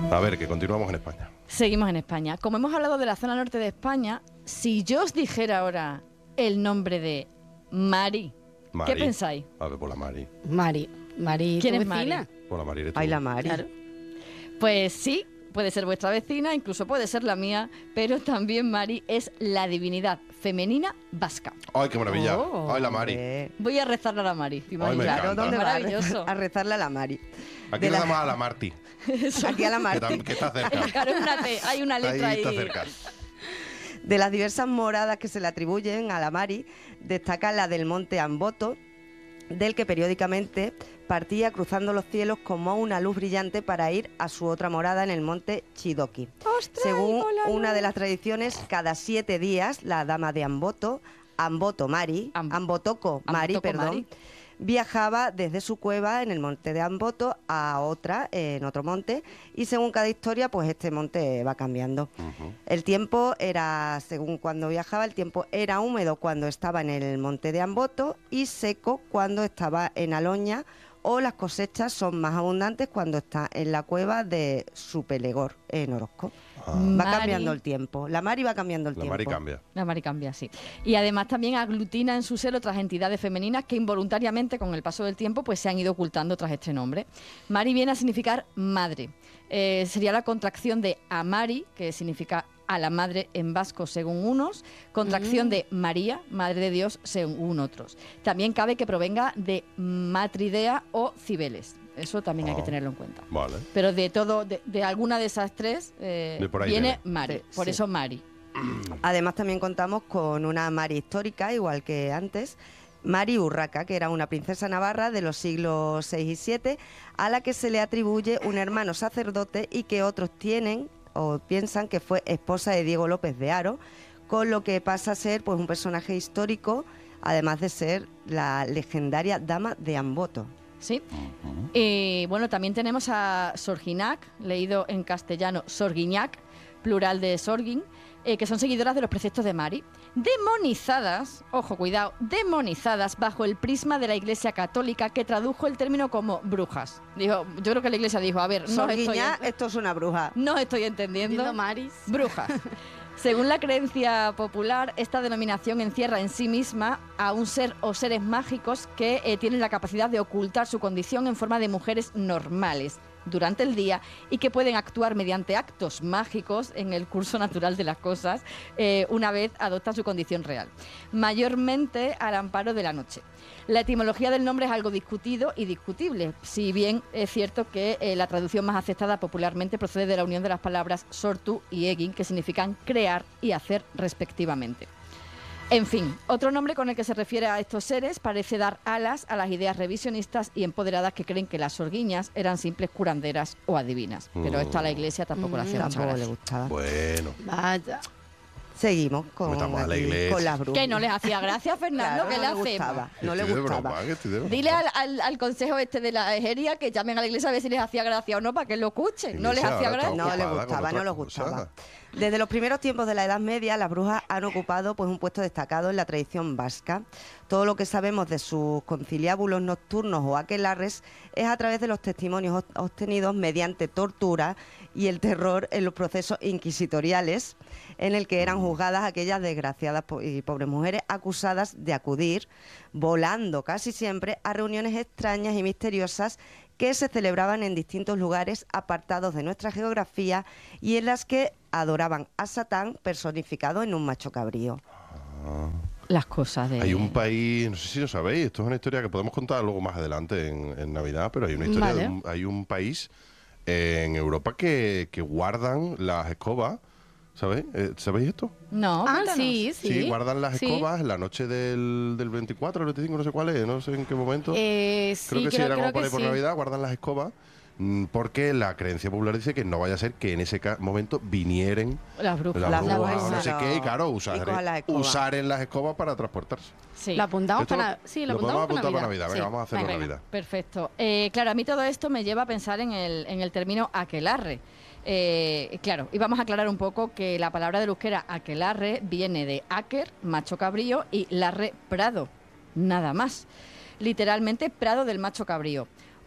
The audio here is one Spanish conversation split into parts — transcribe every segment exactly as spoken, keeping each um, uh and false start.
A ver, que continuamos en España. Seguimos en España. Como hemos hablado de la zona norte de España, si yo os dijera ahora el nombre de Mari, Mari. ¿qué pensáis? A ver, por la Mari. Mari. Mari, ¿Quién ¿tu es Mari? vecina? Por la Mari eres tú. Ay, la Mari. Claro. Pues sí, puede ser vuestra vecina, incluso puede ser la mía, pero también Mari es la divinidad femenina vasca. Ay, qué maravilla. Oh, Ay, la Mari. Hombre. Voy a rezarle a la Mari. ¿te Ay, me imaginas? encanta. Claro, ¿dónde Es va? maravilloso. A rezarle a la Mari. Aquí De le la- damos a la Marti, Aquí a la que, Mari. tam- que está cerca. Claro, una T, hay una letra Ahí ahí. está cerca. De las diversas moradas que se le atribuyen a la Mari, destaca la del monte Amboto, del que periódicamente partía cruzando los cielos como una luz brillante para ir a su otra morada en el monte Chidoki. Según una de las tradiciones, cada siete días la dama de Amboto, Amboto Mari, Am- Ambotoko Mari, Ambotoko perdón, Mari. viajaba desde su cueva en el monte de Amboto a otra en otro monte, y según cada historia, pues este monte va cambiando. Ujú. El tiempo era, según cuando viajaba, el tiempo era húmedo cuando estaba en el monte de Amboto y seco cuando estaba en Aloña, o las cosechas son más abundantes cuando está en la cueva de Supelegor, en Orozco. Ah, Va Mari- cambiando el tiempo. La Mari va cambiando el la tiempo. Mari cambia. La Mari cambia, sí. Y además también aglutina en su ser otras entidades femeninas que involuntariamente con el paso del tiempo pues se han ido ocultando tras este nombre. Mari viene a significar madre. Eh, sería la contracción de Amari, que significa a la madre en vasco según unos, contracción Mm. de María, madre de Dios, según otros. También cabe que provenga de Matridea o Cibeles. Eso también hay que Ah. tenerlo en cuenta. Vale. Pero de todo, de, de alguna de esas tres eh, De por ahí viene viene. Mari. Sí, Por sí. eso Mari. Además, también contamos con una Mari histórica, igual que antes, Mari Urraca, que era una princesa navarra de los siglos seis y siete, a la que se le atribuye un hermano sacerdote y que otros tienen o piensan que fue esposa de Diego López de Haro, con lo que pasa a ser pues un personaje histórico, además de ser la legendaria dama de Amboto. ¿Sí? Eh, bueno, también tenemos a Sorginac, leído en castellano Sorguiñac, plural de Sorgin, eh, que son seguidoras de los preceptos de Mari, demonizadas, ojo, cuidado, demonizadas bajo el prisma de la Iglesia Católica, que tradujo el término como brujas. Dijo, yo creo que la Iglesia dijo, a ver, no os estoy, Sorguiñá, ent- esto es una bruja. no os estoy entendiendo. Viendo Maris. Brujas. Según la creencia popular, esta denominación encierra en sí misma a un ser o seres mágicos que eh, tienen la capacidad de ocultar su condición en forma de mujeres normales durante el día y que pueden actuar mediante actos mágicos en el curso natural de las cosas eh, una vez adoptan su condición real, mayormente al amparo de la noche. La etimología del nombre es algo discutido y discutible, si bien es cierto que eh, la traducción más aceptada popularmente procede de la unión de las palabras sortu y egin, que significan crear y hacer respectivamente. En fin, otro nombre con el que se refiere a estos seres parece dar alas a las ideas revisionistas y empoderadas que creen que las sorguiñas eran simples curanderas o adivinas. Pero esto a la Iglesia tampoco le Mm, hace mucha Tampoco le gracia. gustaba. Bueno. Vaya. Seguimos con, Estamos a la aquí, iglesia. con las brujas. Que no les hacía gracia, Fernando, Claro, que no le le hacemos. gustaba. No le Estoy de gustaba. broma, que estoy de broma. Dile al, al- al consejo este de la ejería que llamen a la iglesia a ver si les hacía gracia o no, para que lo escuchen. No les Iglesia, hacía ahora gracia. está No le ocupada con gustaba, no otras le cosas. gustaba. Desde los primeros tiempos de la Edad Media, las brujas han ocupado pues un puesto destacado en la tradición vasca. Todo lo que sabemos de sus conciliábulos nocturnos o aquelarres es a través de los testimonios ob- obtenidos mediante tortura y el terror en los procesos inquisitoriales, en el que eran juzgadas aquellas desgraciadas po- y pobres mujeres acusadas de acudir, volando casi siempre, a reuniones extrañas y misteriosas que se celebraban en distintos lugares apartados de nuestra geografía y en las que adoraban a Satán personificado en un macho cabrío. Las cosas de... Hay un país, no sé si lo sabéis, esto es una historia que podemos contar luego más adelante en, en Navidad, pero hay una historia, Vale. de un, hay un país eh, en Europa que, que guardan las escobas, ¿sabéis? Eh, ¿Sabéis esto? No, Ah, cuéntanos. sí, sí. Sí, guardan las Sí. escobas la noche del, del veinticuatro, el veinticinco, no sé cuál es, no sé en qué momento. Eh, creo sí, que sí, creo, era como creo por que ahí por sí. Navidad, guardan las escobas, mm, porque la creencia popular dice que no vaya a ser que en ese ca- momento vinieren Las brujas. las Las brujas brujas, o no sé no. qué, y claro, Y usar, cojan las escobas. usar en las escobas para transportarse. Sí. Lo apuntamos Esto lo- para, sí, lo lo podemos apuntamos apuntar para para Navidad. Navidad. Venga, Sí. vamos a hacerlo Venga, en Navidad. Perfecto. Eh, claro, a mí todo esto me lleva a pensar en el, en el término aquelarre. Eh, claro, y vamos a aclarar un poco que la palabra del euskera aquelarre viene de aquer, macho cabrío, y larre, prado, nada más. Literalmente prado del macho cabrío.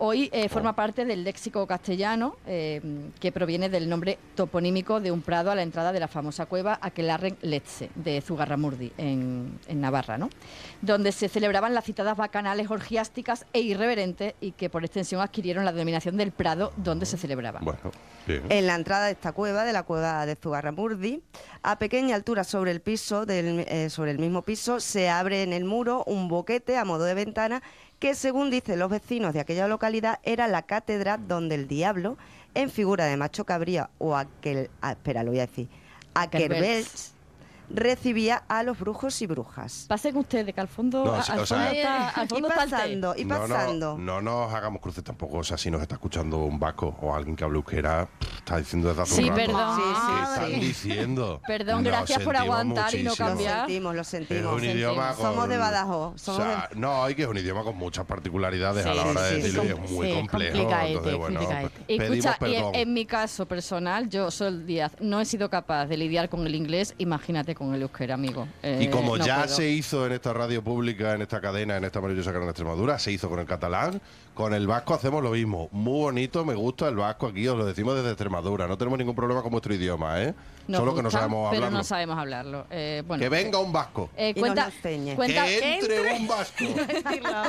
Hoy eh, forma parte del léxico castellano, eh, que proviene del nombre toponímico de un prado a la entrada de la famosa cueva Aquelarre-Letze, de Zugarramurdi, en, en Navarra, ¿no? Donde se celebraban las citadas bacanales orgiásticas e irreverentes y que por extensión adquirieron la denominación del prado donde se celebraban. Bueno, bien. En la entrada de esta cueva, de la cueva de Zugarramurdi, a pequeña altura sobre el piso, del, eh, sobre el mismo piso, se abre en el muro un boquete a modo de ventana que, según dicen los vecinos de aquella localidad, era la catedral donde el diablo, en figura de macho cabría o aquel, ah, espera, lo voy a decir, Aquerbelch, recibía a los brujos y brujas. Pasen ustedes, que al fondo, No, a- sí, al o sea, fondo está, al Y fondo está el té. pasando, y No, no, pasando. no nos hagamos cruces tampoco. O sea, si nos está escuchando un vasco o alguien que habla euskera, pff, está diciendo desde hace Sí, un rato. perdón. Sí, ¿Qué sí, están sí. diciendo? Perdón, Lo gracias por sentimos aguantar y no muchísimo. Lo cambiar. sentimos, lo Es sentimos. un sentimos. idioma con... Somos de Badajoz. O Somos sea, de... no, hay que es un idioma con muchas particularidades a Sí, la hora sí, de sí, decirlo y sí. es muy Sí, complejo. complicaete, Entonces, bueno, complicaete. Y pedimos escucha, y perdón. en, en mi caso personal, yo, Sol Díaz, no he sido capaz de lidiar con el inglés, imagínate con el euskera, amigo. Eh, Y como no ya puedo. se hizo en esta radio pública, en esta cadena, en esta maravillosa cadena de Extremadura, se hizo con el catalán, con el vasco hacemos lo mismo. Muy bonito, me gusta el vasco aquí, os lo decimos desde Extremadura. No tenemos ningún problema con vuestro idioma, ¿eh? Nos Solo que no gusta, sabemos pero hablarlo. no sabemos hablarlo. Eh, bueno, Que venga un vasco. eh, Y cuenta, nos lo enseñe. cuenta, que entre, un vasco. Que va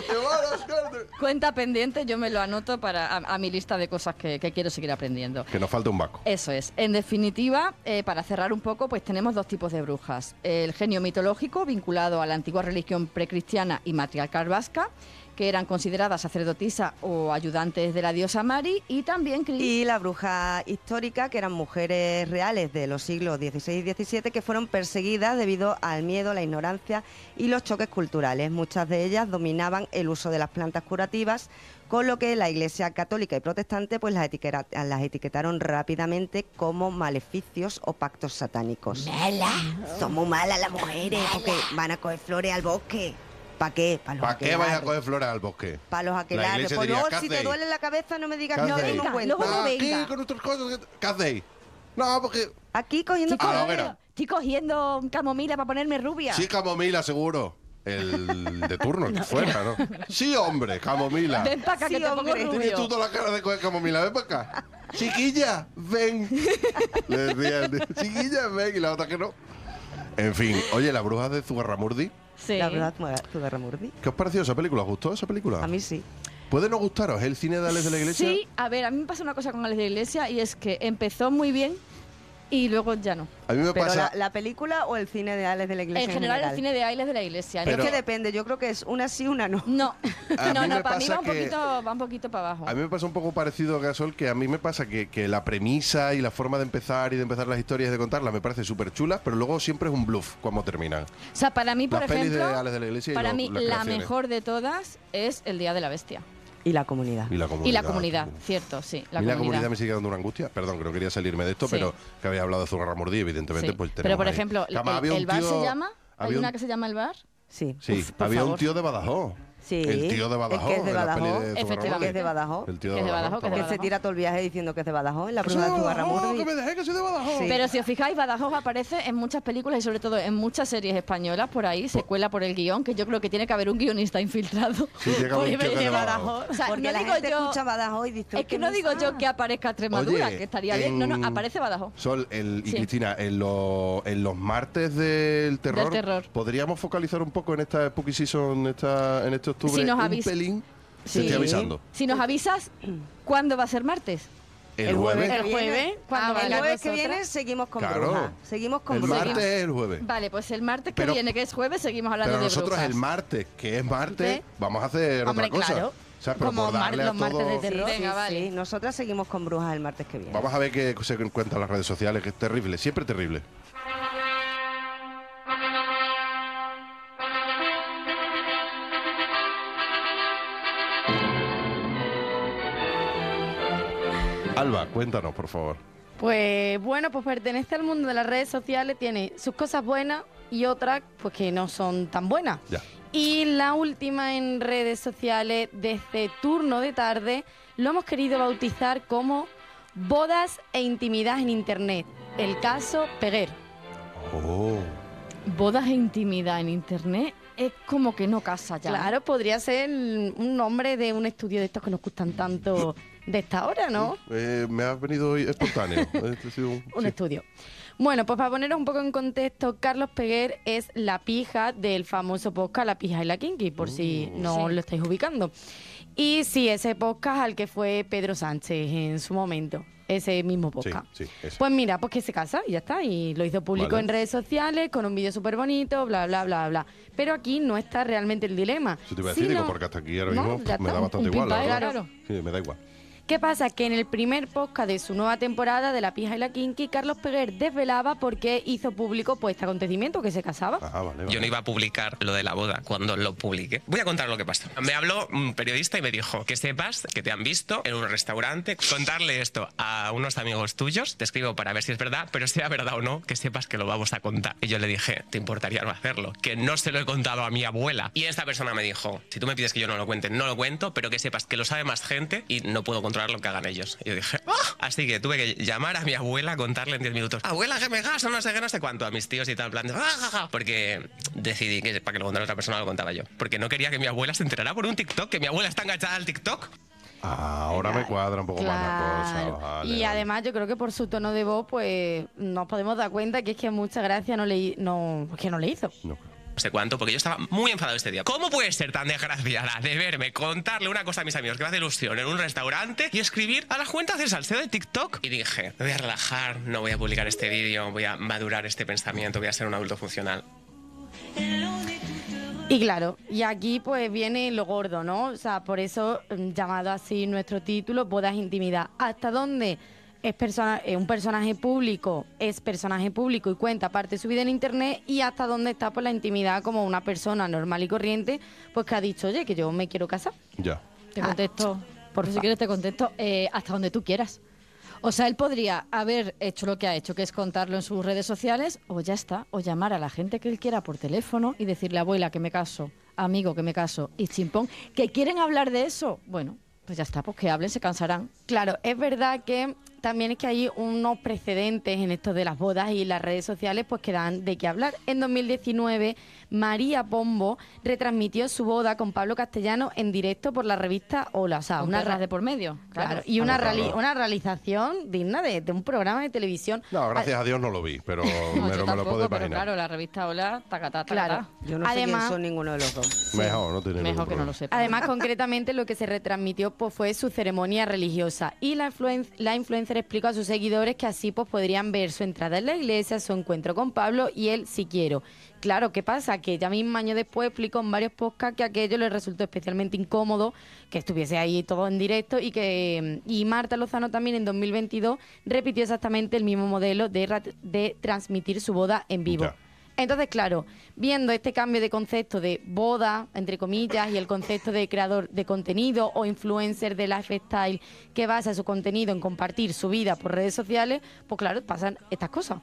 a las carnes. cuenta pendiente, yo me lo anoto para a, a mi lista de cosas que, que quiero seguir aprendiendo. Que nos falta un vasco. Eso es. En definitiva, eh, para cerrar un poco, pues tenemos dos tipos de brujas. El genio mitológico, vinculado a la antigua religión precristiana y matriarcal vasca, que eran consideradas sacerdotisas o ayudantes de la diosa Mari, y también... cri- Y la bruja histórica, que eran mujeres reales de los siglos dieciséis y diecisiete, que fueron perseguidas debido al miedo, la ignorancia y los choques culturales. Muchas de ellas dominaban el uso de las plantas curativas, con lo que la Iglesia católica y protestante pues las, etiquera- las etiquetaron rápidamente como maleficios o pactos satánicos. Mala. Son muy malas las mujeres, porque van a coger flores al bosque. ¿Para qué? ¿Para ¿Para qué vais a coger flores al bosque? Para los La aquelarres. iglesia Pues diría, luego, ¿qué si te hacéis? duele la cabeza, no me digas ¿Qué que no hacéis? tengo venga, cuenta. luego no Aquí venga. con nuestras cosas. ¿Qué- ¿Qué hacéis? No, porque... Aquí cogiendo Estoy, A la co- hoguera. estoy cogiendo camomila para ponerme rubia. Sí, camomila, seguro. El de turno, el que fuera, ¿no? Sí, hombre, camomila. Ven para acá Sí, que te pongo hombre. Tienes tú rubio. toda la cara de coger camomila, ven para acá. Chiquilla, ven. Le decían, chiquilla, ven. Y la otra que no. En fin, oye, la bruja de Zugarramurdi. Sí. La verdad, Zugarramurdi. ¿Qué os pareció esa película? ¿Os gustó esa película? A mí sí. ¿Puede no gustaros el cine de Alex de la Iglesia? Sí, a ver, a mí me pasa una cosa con Alex de la Iglesia y es que empezó muy bien y luego ya no. A mí me Pero pasa... la, la película o el cine de Alex de la Iglesia En general, el cine de Ailes de la Iglesia. Pero- Es que depende, yo creo que es una sí, una no. No, A no, mí no, me para mí pasa va un, que- poquito, va un poquito para abajo. A mí me pasa un poco parecido a Gasol, que a mí me pasa que, que la premisa y la forma de empezar y de empezar las historias y de contarlas me parece súper chula, pero luego siempre es un bluff cuando terminan. O sea, para mí, por Las pelis de ejemplo, Alex de la Iglesia y para lo- mí las la creaciones. mejor de todas es El Día de la Bestia. Y la comunidad. Y la comunidad. Y la comunidad, Uf. cierto, sí, la A mí la comunidad. comunidad me sigue dando una angustia. Perdón, que no quería salirme de esto, Sí. pero que había hablado de Zugarramurdi, evidentemente, Sí. pues Pero, tenemos por ahí. ejemplo, Que además el, había un el bar tío- se llama, hay había un- una que se llama El Bar. Sí. Sí, Uf, por había un favor. tío de Badajoz. Sí. El tío de Badajoz. El que es de en la peli Badajoz. de Zugarramurdi. Efectivamente. Que es de Badajoz. El tío Que es de Badajoz, que es de Que estaba se tira todo el viaje diciendo que es de Badajoz, en la Que soy prueba de de Badajoz, Zugarramurdi. que me dejé que soy de Badajoz. Sí. Pero si os fijáis, Badajoz aparece en muchas películas y sobre todo en muchas series españolas por ahí, se cuela por el guión, que yo creo que tiene que haber un guionista infiltrado. Sí, tiene que haber un Por tío que es de de Badajoz. O sea, Porque no la digo gente yo, escucha Badajoz y dice... es que no digo yo que aparezca Extremadura, Oye, que estaría bien. No, no, en- aparece Badajoz. Sol el, y Sí. Cristina, en, lo- en los martes del terror, Del terror. podríamos focalizar un poco en esta Spooky Season, esta, en este octubre, Si nos un avis- pelín. Sí. Te estoy avisando. Si nos avisas, ¿cuándo va a ser martes? El, El jueves. jueves. El jueves, cuando Ah, El vale. vengan jueves que nosotras. viene seguimos con Claro. Bruja. Seguimos con El Bruja. martes es el jueves. Vale, pues el martes que Pero- viene, que es jueves, seguimos hablando Pero de nosotros brujas. el martes, que es martes, ¿Sí? vamos a hacer Hombre, otra cosa. claro. O sea, pero Como por darle mar- a los martes todo- de Sí, terror. sí, Venga, vale. sí. Nosotras seguimos con Brujas el martes que viene. Vamos a ver qué se encuentra en las redes sociales, que es terrible, siempre terrible. Alba, cuéntanos, por favor. Pues bueno, pues pertenece al mundo de las redes sociales, tiene sus cosas buenas y otras pues que no son tan buenas. Ya. Y la última en redes sociales de este turno de tarde lo hemos querido bautizar como bodas e intimidad en internet. El caso Peguer. Oh. Bodas e intimidad en internet. es como que no casa ya. Claro, podría ser un nombre de un estudio de estos que nos gustan tanto de esta hora, ¿no? Eh, me ha venido hoy espontáneo. Este ha sido un Un sí. estudio. Bueno, pues para poneros un poco en contexto, Carlos Peguer es la pija del famoso podcast La Pija y la Kinky, por si no Sí. lo estáis ubicando. Y sí, ese podcast al que fue Pedro Sánchez en su momento, ese mismo Sí, podcast. sí, ese. Pues mira, pues que se casa y ya está. Y lo hizo público Vale. en redes sociales con un vídeo súper bonito, bla, bla, bla, bla. Pero aquí no está realmente el dilema. Eso te iba a decir, sino- digo, porque hasta aquí ahora No, mismo ya me está, da bastante un igual, la pipa, verdad. claro. Sí, me da igual. ¿Qué pasa? Que en el primer podcast de su nueva temporada de La Pija y la Kinky, Carlos Peguer desvelaba por qué hizo público pues este acontecimiento, que se casaba. Ah, vale, vale. Yo no iba a publicar lo de la boda cuando lo publiqué. Voy a contar lo que pasó. Me habló un periodista y me dijo que sepas que te han visto en un restaurante. Contarle esto a unos amigos tuyos, te escribo para ver si es verdad, pero sea verdad o no, que sepas que lo vamos a contar. Y yo le dije, ¿te importaría no hacerlo? Que no se lo he contado a mi abuela. Y esta persona me dijo, si tú me pides que yo no lo cuente, no lo cuento, pero que sepas que lo sabe más gente y no puedo controlar lo que hagan ellos. Y yo dije, ¡ah! Así que tuve que llamar a mi abuela, contarle en diez minutos, abuela, que me gasto, no sé qué, no sé cuánto, a mis tíos y tal, en plan de, ¡ah, ja, ja! Porque decidí que para que lo contara otra persona lo contaba yo. Porque no quería que mi abuela se enterara por un TikTok, que mi abuela está enganchada al TikTok. Ah, ahora me cuadra un poco más la cosa. Claro. Vale, y vale. además yo creo que por su tono de voz pues nos podemos dar cuenta que es que mucha gracia no le, no, que no le hizo. No. No sé cuánto, porque yo estaba muy enfadado este día. ¿Cómo puedes ser tan desgraciada de verme contarle una cosa a mis amigos que me hace ilusión en un restaurante y escribir a las cuentas del salseo de TikTok? Y dije, me voy a relajar, no voy a publicar este vídeo, voy a madurar este pensamiento, voy a ser un adulto funcional. Y claro, y aquí pues viene lo gordo, ¿no? O sea, por eso mm, llamado así nuestro título, Bodas Intimidad. ¿Hasta dónde es persona, eh, un personaje público es personaje público y cuenta parte de su vida en internet? Y hasta dónde está pues la intimidad como una persona normal y corriente, pues que ha dicho, oye, que yo me quiero casar. Ya. Te Ah, contesto, por por si fa- quieres te contesto, eh, hasta donde tú quieras. O sea, él podría haber hecho lo que ha hecho, que es contarlo en sus redes sociales, o ya está, o llamar a la gente que él quiera por teléfono y decirle, abuela, que me caso, amigo, que me caso, y chimpón, que quieren hablar de eso. Bueno, pues ya está, pues que hablen, se cansarán. Claro, es verdad que también es que hay unos precedentes en esto de las bodas y las redes sociales pues que dan de qué hablar. En dos mil diecinueve, María Pombo retransmitió su boda con Pablo Castellano en directo por la revista Hola. O sea, Con una perras ra- de por medio. Claro, y una, Ah, claro. reali- una realización digna de, de un programa de televisión. No, gracias a Dios no lo vi, pero No, me, yo lo, me lo tampoco, puedo pero imaginar. claro, la revista Hola, tacatá, Claro. tacatá. Yo no sé Además- quién son ninguno de los dos. Mejor, no tiene ningún Mejor que no problema. lo sepa. Además, concretamente, lo que se retransmitió pues, fue su ceremonia religiosa. Y la, influen- la influencer explicó a sus seguidores que así pues, podrían ver su entrada en la iglesia, su encuentro con Pablo y el si quiero. Claro, ¿qué pasa? Que ya mismo años después explicó en varios podcasts que aquello le resultó especialmente incómodo, que estuviese ahí todo en directo y que y Marta Lozano también en dos mil veintidós repitió exactamente el mismo modelo de, rat- de transmitir su boda en vivo. Ya. Entonces, claro, viendo este cambio de concepto de boda, entre comillas, y el concepto de creador de contenido o influencer de lifestyle que basa su contenido en compartir su vida por redes sociales, pues claro, pasan estas cosas.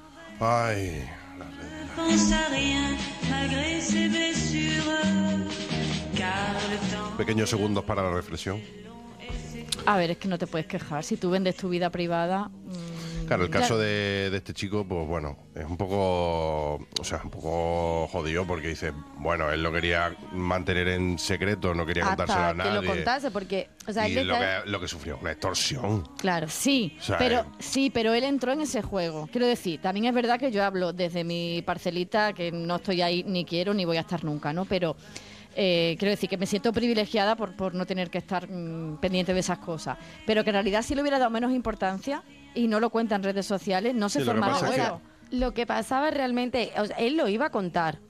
Ay, pense à rien malgré ses blessures, car le temps pequeños segundos para la reflexión. A ver, es que no te puedes quejar. Si tú vendes tu vida privada... mm, Claro, el ya- caso de, de este chico, pues bueno, es un poco, o sea, un poco jodido porque dice, bueno, él lo quería mantener en secreto, no quería contárselo a Hasta que nadie. lo contase, porque, o sea, y él lo está- que, lo que sufrió, una extorsión. claro, Sí, O sea, pero eh. sí, pero él entró en ese juego. Quiero decir, también es verdad que yo hablo desde mi parcelita, que no estoy ahí ni quiero ni voy a estar nunca, ¿no? Pero eh, quiero decir que me siento privilegiada por, por no tener que estar mm, pendiente de esas cosas. Pero que en realidad si le hubiera dado menos importancia y no lo cuenta en redes sociales, no se Sí, lo que formaba pasa es que- juego. Lo que pasaba realmente, o sea, él lo iba a contar,